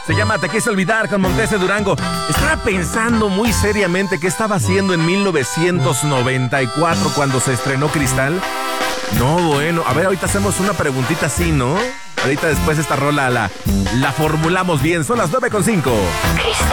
Se llama Te quise olvidar con Montes de Durango. Estaba pensando muy seriamente qué estaba haciendo en 1994 cuando se estrenó Cristal. No, bueno, a ver, ahorita hacemos una preguntita así, ¿no? Ahorita después esta rola la formulamos bien. Son las 9:05.